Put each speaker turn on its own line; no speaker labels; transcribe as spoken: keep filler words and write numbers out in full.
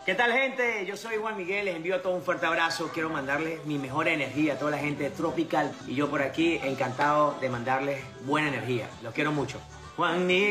¿Qué tal, gente? Yo soy Juan Miguel, les envío todo un fuerte abrazo. Quiero mandarles mi mejor energía a toda la gente de Tropical. Y yo por aquí encantado de mandarles buena energía. Los quiero mucho. Juan Miguel.